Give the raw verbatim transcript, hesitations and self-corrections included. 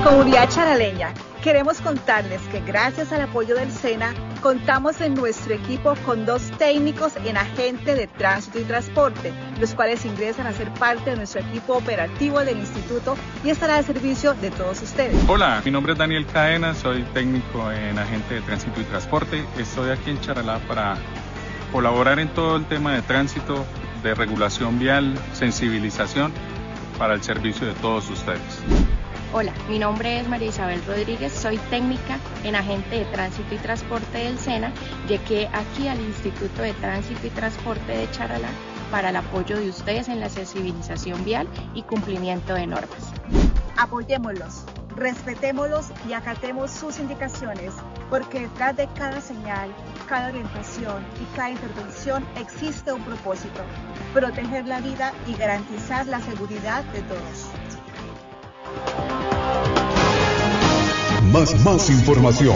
Comunidad charaleña, queremos contarles que gracias al apoyo del SENA, contamos en nuestro equipo con dos técnicos en agente de tránsito y transporte, los cuales ingresan a ser parte de nuestro equipo operativo del instituto y estará al servicio de todos ustedes. Hola, mi nombre es Daniel Cadena, soy técnico en agente de tránsito y transporte. Estoy aquí en Charalá para colaborar en todo el tema de tránsito, de regulación vial, sensibilización para el servicio de todos ustedes. Hola, mi nombre es María Isabel Rodríguez, soy técnica en agente de tránsito y transporte del SENA. Llegué aquí al Instituto de Tránsito y Transporte de Charalá para el apoyo de ustedes en la sensibilización vial y cumplimiento de normas. Apoyémoslos, respetémoslos y acatemos sus indicaciones, porque detrás de cada señal, cada orientación y cada intervención existe un propósito: proteger la vida y garantizar la seguridad de todos. Más, más información.